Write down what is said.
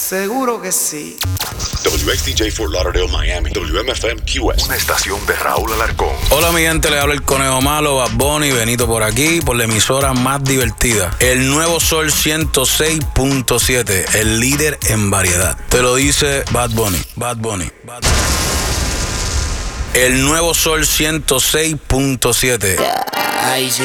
Seguro que sí. WXDJ Fort Lauderdale, Miami. WMFM QS. Una estación de Raúl Alarcón. Hola mi gente, le habla el Conejo Malo, Bad Bunny, Benito por aquí, por la emisora más divertida. El Nuevo Sol 106.7, el líder en variedad. Te lo dice Bad Bunny, Bad Bunny, Bad Bunny. El Nuevo Sol 106.7. Ay, sí.